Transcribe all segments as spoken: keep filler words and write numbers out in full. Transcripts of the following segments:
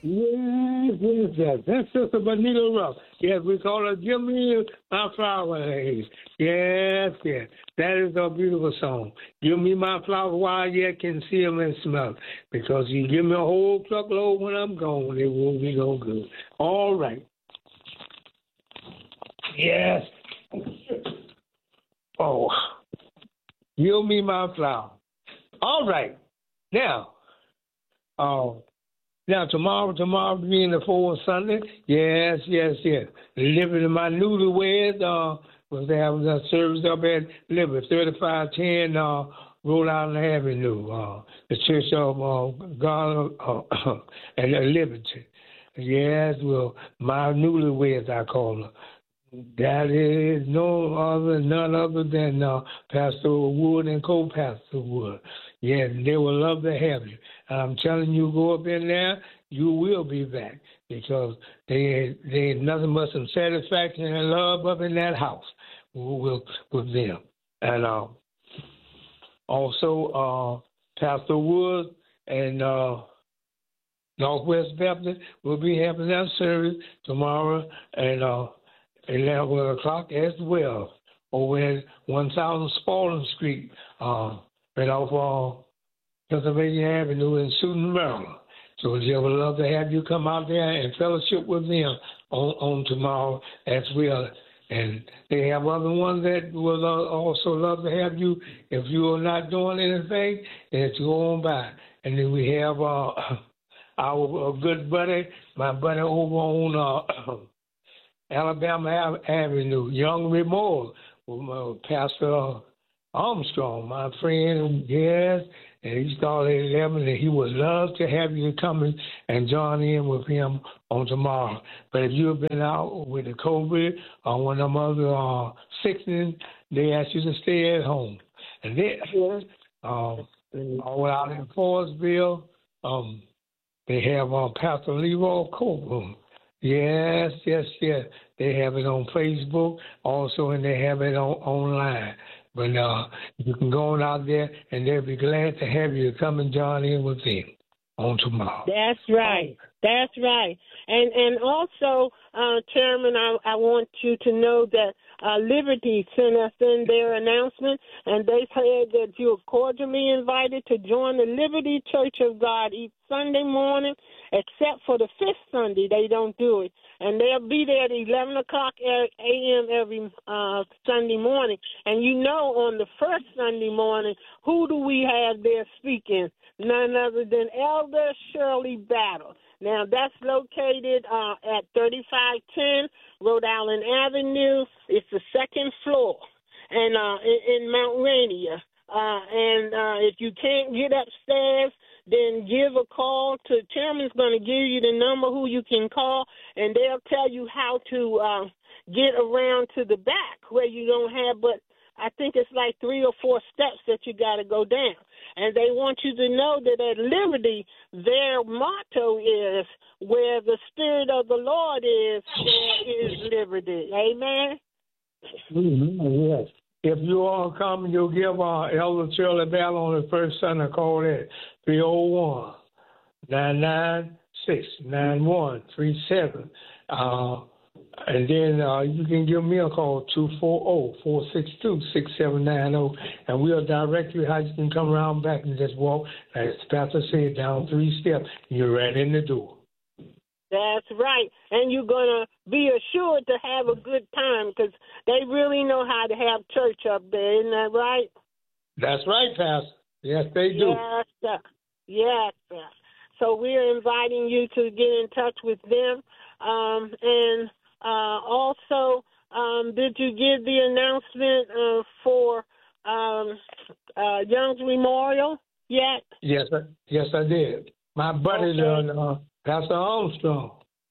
Yes, yes, yes. That's Sister Benita Ruff. Yes, we call her Give Me My Flower Haze. Yes, yes. That is a beautiful song. Give me my flower while I yet can see them and smell. Because you give me a whole truckload when I'm gone, it won't be no good. All right. Yes. Oh, give me my flower. All right. Now, uh, now tomorrow, tomorrow being the fourth Sunday. Yes, yes, yes. Liberty, my newlyweds, uh, was having a service up at Liberty, thirty-five ten uh, Rhode Island Avenue, uh, the Church of uh, God uh, and Liberty. Yes, well, my newlyweds, I call her. That is no other, none other than uh, Pastor Wood and co-pastor Wood. Yes, they would love to have you. And I'm telling you, go up in there, you will be back because they there's nothing but some satisfaction and love up in that house with, with them. And uh, also, uh, Pastor Wood and uh, Northwest Baptist will be having that service tomorrow and uh, eleven o'clock as well over at one thousand Spalding Street, uh, right off uh, Pennsylvania Avenue in Susan, Maryland. So they would love to have you come out there and fellowship with them on, on tomorrow as well. And they have other ones that would uh, also love to have you if you are not doing anything, and to go on by. And then we have uh, our uh, good buddy, my buddy over on uh, Alabama Avenue, Young Remore, with uh, Pastor Armstrong, my friend, yes, and he started at eleven, and he would love to have you come in and join in with him on tomorrow. But if you've been out with the COVID or one of them other uh, sickness, they ask you to stay at home. And then, um, all out in Forestville, um, they have uh, Pastor Leroy Copeland. Yes, yes, yes. They have it on Facebook also, and they have it on online. But uh, you can go on out there, and they'll be glad to have you come and join in with them on tomorrow. That's right. That's right. And and also, uh, Chairman, I, I want you to know that uh, Liberty sent us in their announcement, and they said that you are cordially invited to join the Liberty Church of God each Sunday morning, except for the fifth Sunday, they don't do it. And they'll be there at eleven o'clock a.m. every uh, Sunday morning. And you know, on the first Sunday morning, who do we have there speaking? None other than Elder Shirley Battle. Now, that's located uh, at thirty-five ten Rhode Island Avenue. It's the second floor and uh, in, in Mount Rainier. Uh, and uh, if you can't get upstairs, then give a call to Chairman's going to give you the number who you can call, and they'll tell you how to uh, get around to the back where you don't have but I think it's like three or four steps that you got to go down. And they want you to know that at Liberty, their motto is, where the Spirit of the Lord is, there is liberty. Amen? Mm-hmm, yes. If you all come, you'll give uh, Elder Shirley Bell on the first Sunday call at three oh one, nine nine six, nine one three seven. Uh, and then uh, you can give me a call, two four zero, four six two, six seven nine zero, and we'll direct you how you can come around back and just walk, as Pastor said, down three steps, and you're right in the door. That's right. And you're going to be assured to have a good time because they really know how to have church up there. Isn't that right? That's right, Pastor. Yes, they do. Yes, sir. Yes, sir. So we're inviting you to get in touch with them. Um, and uh, also, um, did you give the announcement uh, for um, uh, Young's Memorial yet? Yes, I, yes, I did. My buddy, okay. uh, Pastor Armstrong.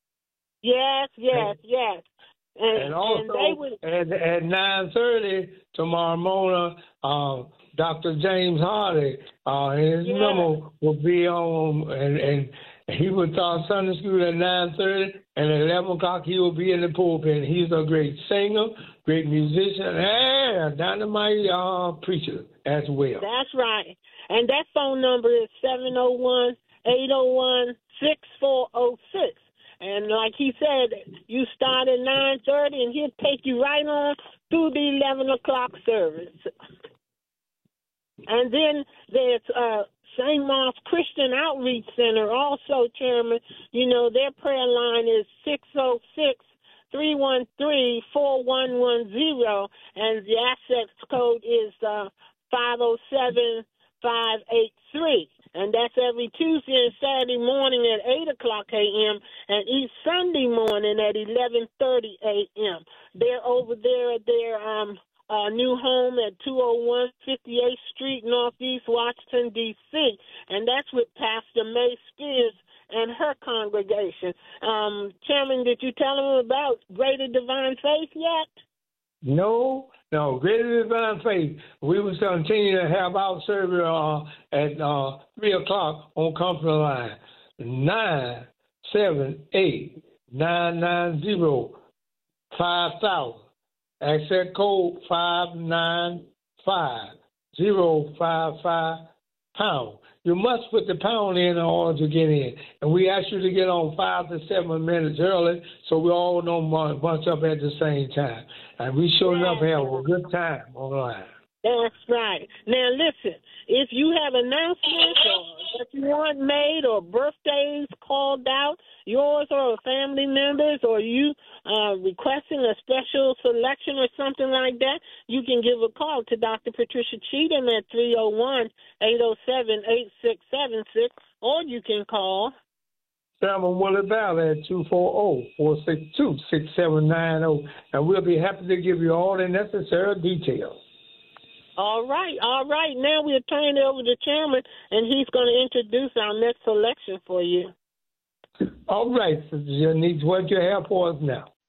Yes, yes, yes. And, and also, and they would... at, at nine thirty tomorrow morning, uh, Doctor James Hardy, uh, his yes. number will be on, and, and he will start Sunday school at nine thirty, and at eleven o'clock he will be in the pulpit. He's a great singer, great musician, and a dynamite uh, preacher as well. That's right. And that phone number is seven oh one, eight oh one, six four oh six. And like he said, you start at nine thirty, and he'll take you right on through the eleven o'clock service. And then there's uh, Saint Mark's Christian Outreach Center also, Chairman. You know, their prayer line is six oh six, three one three, four one one zero, and the access code is uh, five oh seven, five eight three. And that's every Tuesday and Saturday morning at eight o'clock a.m. and each Sunday morning at eleven thirty a.m. They're over there at their um, uh, new home at two oh one fifty-eighth Street, Northeast Washington, D C, and that's with Pastor May Spears and her congregation. Um, Chairman, did you tell them about Greater Divine Faith yet? No, no. Greater Divine Faith. We will continue to have our service uh, at uh, three o'clock on conference line nine seven eight nine nine zero five thousand. Access code five nine five zero five five pound. You must put the pound in in order to get in. And we ask you to get on five to seven minutes early so we all don't bunch up at the same time. And we sure enough have a good time online. That's right. Now, listen, if you have announcements or that you want made or birthdays called out, yours or a family members, or you uh, requesting a special selection or something like that, you can give a call to Doctor Patricia Cheatham at three oh one, eight oh seven, eight six seven six, or you can call Chairman Willie Ballard at two four zero, four six two, six seven nine zero, and we'll be happy to give you all the necessary details. All right, all right. Now we'll turn it over to Chairman, and he's going to introduce our next selection for you. All right, Sister Janice, what do you have for us now?